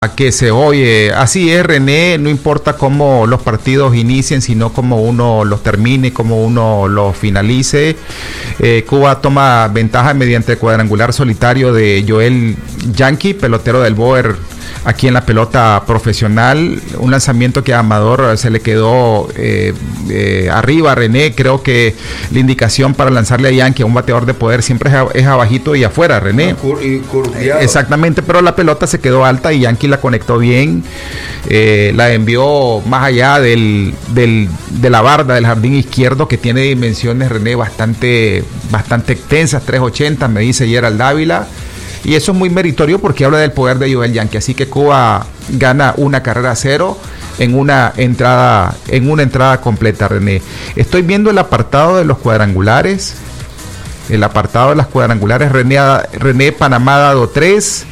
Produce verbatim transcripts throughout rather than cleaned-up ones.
que se oye. Así es, René, no importa cómo los partidos inicien, sino cómo uno los termine, cómo uno los finalice. Eh, Cuba toma ventaja mediante el cuadrangular solitario de Joel Yankee, pelotero del Boer, aquí en la pelota profesional. Un lanzamiento que a Amador se le quedó eh, eh, arriba, René. Creo que la indicación para lanzarle a Yankee, a un bateador de poder, siempre es, a, es abajito y afuera, René. Cur- y curviado. Exactamente, pero la pelota se quedó alta y Yankee la conectó bien. Eh, la envió más allá del, del, de la barda del jardín izquierdo, que tiene dimensiones, René, bastante, bastante extensas, trescientos ochenta, me dice Gerald Dávila. Y eso es muy meritorio porque habla del poder de Joel Yankee. Así que Cuba gana una carrera a cero en una entrada, en una entrada completa, René. Estoy viendo el apartado de los cuadrangulares. El apartado de las cuadrangulares, René, René Panamá ha dado tres.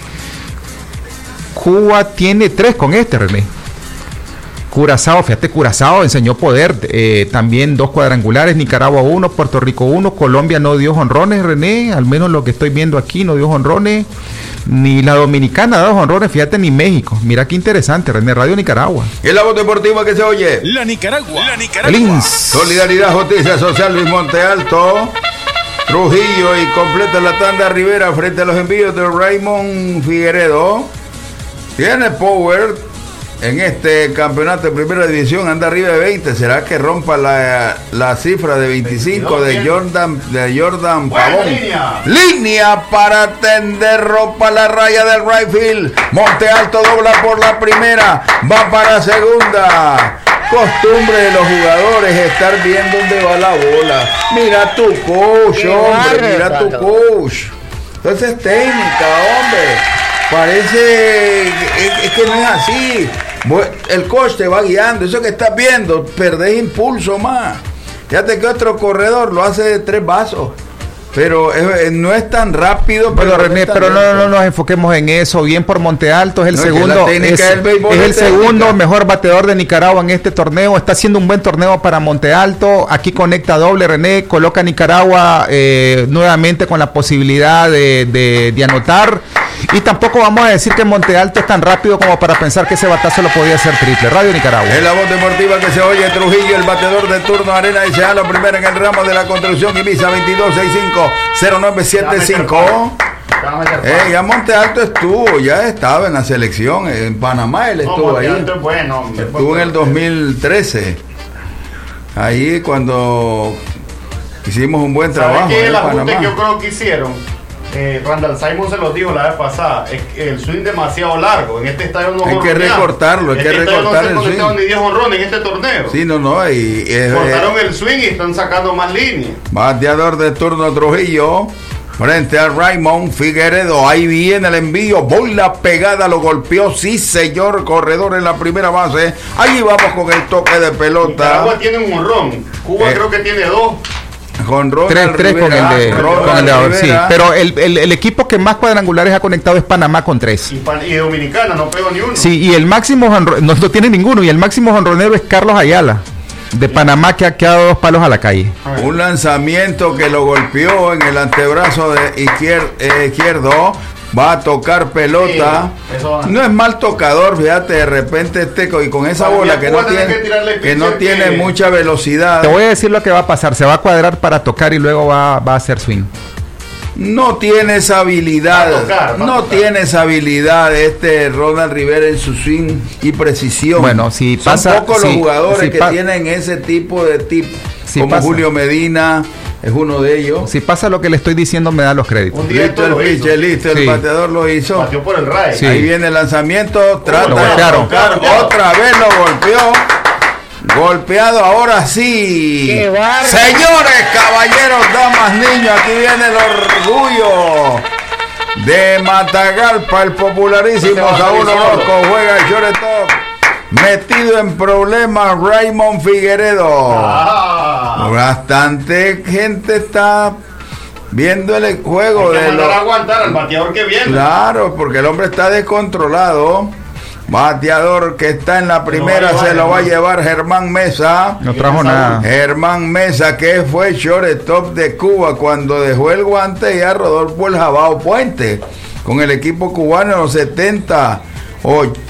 Cuba tiene tres con este, René. Curazao, fíjate, Curazao enseñó poder, eh, también dos cuadrangulares, Nicaragua uno, Puerto Rico uno, Colombia no dio jonrones, René, al menos lo que estoy viendo aquí no dio jonrones, ni la Dominicana ha dado jonrones, fíjate, ni México. Mira qué interesante, René, Radio Nicaragua. ¿Es la voz deportiva que se oye? La Nicaragua. La Nicaragua. El I N S. Solidaridad, Justicia Social, Luis Monte Alto, Trujillo, y completa la tanda Rivera frente a los envíos de Raymond Figueredo. Tiene power en este campeonato de primera división, anda arriba de veinte. ¿Será que rompa la, la cifra de veinticinco de Jordan, de Jordan Pavón? Línea. Línea para tender ropa la raya del right field. Monte Alto dobla por la primera, va para segunda. Costumbre de los jugadores estar viendo dónde va la bola. Mira tu coach, hombre, mira tu coach. Entonces técnica, hombre. Parece es, es que no es así. El coach te va guiando. Eso que estás viendo, perdés impulso más. Fíjate que otro corredor lo hace de tres vasos. Pero es, no es tan rápido. Pero, pero René, no pero no, no nos enfoquemos en eso. Bien por Monte Alto, es el No, segundo, es, es, del béisbol, es el es segundo técnica. mejor bateador de Nicaragua en este torneo. Está haciendo un buen torneo para Monte Alto. Aquí conecta doble, René, coloca a Nicaragua eh, nuevamente con la posibilidad de, de, de anotar. Y tampoco vamos a decir que Monte Alto es tan rápido como para pensar que ese batazo lo podía hacer triple. Radio Nicaragua. Es la voz deportiva que se oye. Trujillo, el bateador de turno, Arena y Sealo, primero en el ramo de la construcción. Ibiza veintidós sesenta y cinco cero nueve siete cinco. Eh, ya Monte Alto estuvo, ya estaba en la selección. En Panamá él estuvo No, ahí. Alto es bueno, hombre. Estuvo en el dos mil trece. Ahí cuando hicimos un buen ¿Sabes trabajo qué? en El ajuste Panamá. que yo creo que hicieron, eh, Randall Simon se los dijo la vez pasada, es que el swing demasiado largo. En este estadio no Hay que jonronean. recortarlo, hay En que este estadio recortar no el se conectaron swing. ni diez jonrones en este torneo. Sí, no, no. Y, y, Cortaron el swing y están sacando más líneas. bateador de turno Trujillo frente a Raymond Figueredo. Ahí viene el envío. Bola pegada, lo golpeó. Sí, señor. Corredor en la primera base. Ahí vamos con el toque de pelota. Nicaragua tiene un jonrón. Cuba Eh. creo que tiene dos. Con Ronald tres tres con el de, Ronald con el de ahora, sí. Rivera. Pero el, el, el equipo que más cuadrangulares ha conectado es Panamá con tres. Y, Pan- y Dominicana no pegó ni uno. Sí, y el máximo jonro- no, no tiene ninguno, y el máximo jonronero es Carlos Ayala, de Panamá, que ha quedado dos palos a la calle. Un lanzamiento que lo golpeó en el antebrazo de izquier- eh, izquierdo. Va a tocar pelota. Sí, eso va. No es mal tocador, fíjate, de repente este co- y con esa Para bola mí, que no Cuba tiene tiene que tirarle que no pitcher tiene que- mucha velocidad. Te voy a decir lo que va a pasar, se va a cuadrar para tocar y luego va, va a hacer swing. No tiene esa habilidad. Va a tocar, va a no tocar. tiene esa habilidad este Ronald Rivera en su swing y precisión. Bueno, si Son pasa- pocos los si- jugadores si que pa- tienen ese tipo de tip, Si como pasa- Julio Medina es uno de ellos. Si pasa lo que le estoy diciendo, me da los créditos. Un Listo directo el lo hizo. pitcher, listo, el Sí. bateador lo hizo. Batió por el ray. Sí. Ahí viene el lanzamiento, trata Lo de golpearon. tocar, otra vez lo golpeó. Golpeado ahora sí. ¡Qué bárbaro! Señores, caballeros, damas, niños, aquí viene el orgullo de Matagalpa, el popularísimo No se va a Saúl salir solo. Orozco, juega el shortstop. Metido en problemas Raymond Figueredo. Ah. Bastante gente está viendo el juego Hay que de mandar los... a aguantar al bateador que viene. Claro, porque el hombre está descontrolado. Bateador que está en la primera, se lo va a llevar Germán Mesa. No trajo nada. Germán Mesa, que fue shortstop de Cuba cuando dejó el guante, y a Rodolfo El Jabao Puente con el equipo cubano en los setenta, Hoy